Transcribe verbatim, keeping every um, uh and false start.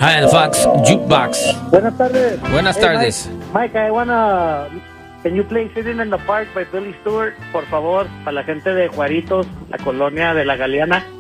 Halifax Jukebox. Buenas tardes. Buenas Hey, tardes. Mike, Mike, I wanna... Can you play Sitting in the Park by Billy Stewart? Por favor, para la gente de Juaritos, la colonia de La Galeana.